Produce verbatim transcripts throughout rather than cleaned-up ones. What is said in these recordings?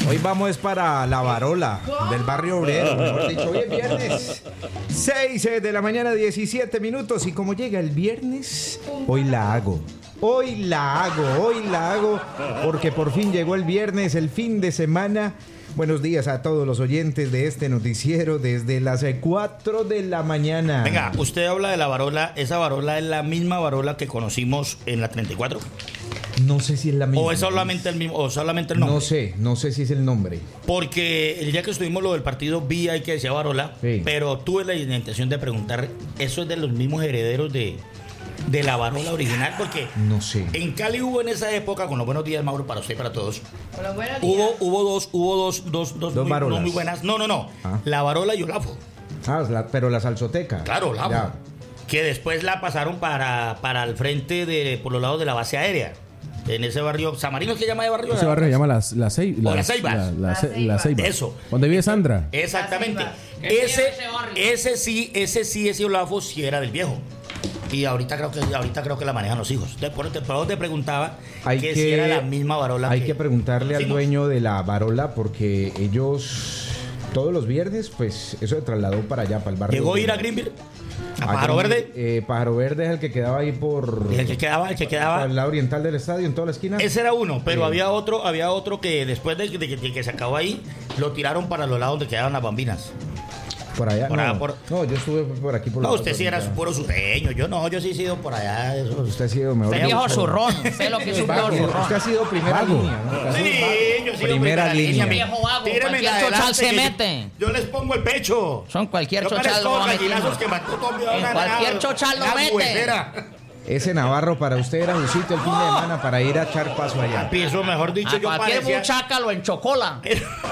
Hoy vamos para La Barola, del barrio obrero, mejor dicho. Hoy es viernes, seis de la mañana, diecisiete minutos. Y como llega el viernes, hoy la hago. Hoy la hago, hoy la hago, porque por fin llegó el viernes, el fin de semana. Buenos días a todos los oyentes de este noticiero desde las cuatro de la mañana. Venga, usted habla de la Barola. ¿Esa Barola es la misma Barola que conocimos en la treinta y cuatro? No sé si es la misma. ¿O es solamente el mismo, o solamente el nombre? No sé, no sé si es el nombre. Porque el día que estuvimos lo del partido vi ahí que decía Barola, Sí. pero tuve la intención de preguntar, ¿eso es de los mismos herederos de, de la Barola original? Porque No sé. en Cali hubo en esa época, con los buenos días, Mauro, para usted y para todos, Hola, buenos días. hubo, hubo dos, hubo dos, dos, dos, Dos muy, Barolas. no muy buenas. No, no, no. Ah. La Barola y Olafo. Ah, la- pero la salsoteca. Claro, Olafo. Ya. Que después la pasaron para, para el frente de, por los lados de la base aérea. En ese barrio, ¿Samarino qué llama de barrio? Ese barrio se llama Las la Cei- O las- Las Ceibas. la- la Las Ce- Ceibas. la Ceiba. Eso. ¿Dónde vive Sandra? Exactamente. La Ceiba. ¿Qué Ese, tiene ese barrio? ese sí, ese sí, ese Olafo sí era del viejo. Y ahorita creo que ahorita creo que la manejan los hijos. De por eso te, por eso te preguntaba Hay que, que, si era la misma Barola. hay que preguntarle al conocimos. dueño de la Barola porque ellos todos los viernes, pues eso se trasladó para allá, para el barrio. ¿Llegó a ir a Greenville? ¿A Ah, Pájaro Green- Verde? Eh, Pájaro Verde es el que quedaba ahí por El que quedaba, el que por quedaba. el lado oriental del estadio, en toda la esquina. Ese era uno, pero Sí. había otro, había otro que después de, de- de que se acabó ahí, lo tiraron para los lados donde quedaban las bambinas. Por allá. por no, allá, por- no, yo estuve por aquí por No, la usted sí era oriental. puro sureño. Yo no, yo sí he sido por allá. Eso. Usted ha sido mejor. Usted Viejo dicho, zurrón. Sé lo que es un viejo vago. zurrón. Usted ha sido primera Vago. línea, ¿no? Usted ha sido Sí, vago. yo he sido Primera línea. mi- Viejo vago, Tíreme cualquier la adelante chochal se que yo- mete. Yo les pongo el pecho. Son cualquier Yo chochal parezco lo va gallinazos metiendo. que mató Tommy En Ahora, cualquier nada, chochal lo una mete. huesera. Ese Navarro para usted era Jusito el fin de semana para ir a echar paso allá. Piso, mejor dicho, A yo cualquier parecía... muchaca lo enchocola.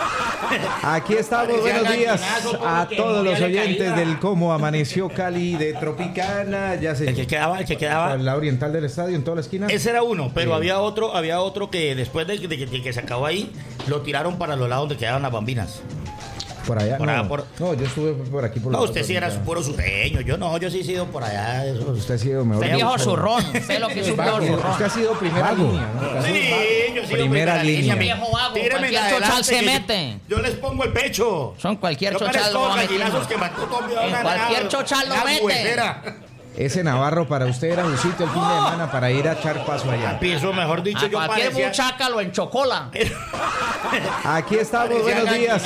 Aquí estamos, Parecía buenos días gallinazo, a porque todos los moría de oyentes caída. del Cómo Amaneció Cali de Tropicana, ya se El que quedaba, el que quedaba... al lado oriental del estadio, en toda la esquina. Ese era uno, pero Sí. había otro, había otro que después de, de- de que se acabó ahí, lo tiraron para los lados donde quedaban las bambinas. Por allá, por no, allá, por- no, yo estuve por aquí por No, la usted sí era oriental. puro sureño. Yo no, yo sí he sido por allá. Eso. Usted ha sido mejor. Usted viejo dicho, zurrón. Sé lo que es un viejo vago. zurrón. Usted ha sido primera Vago. línea, ¿no? Usted ha sido Sí, vago. yo he sido Primera línea. mi- Viejo vago, Tíreme cualquier la chochal adelante se que yo- mete. Yo les pongo el pecho. Son cualquier Yo chochal parezco lo va gallinazos metiendo. que mató Tommy En Ahora, cualquier nada, chochal lo una mete. huesera. Ese Navarro para usted era Jusito el fin de semana para ir a echar paso allá. Piso, mejor dicho, A yo cualquier parecía... muchaca lo enchocola. Aquí estamos, Parecía buenos días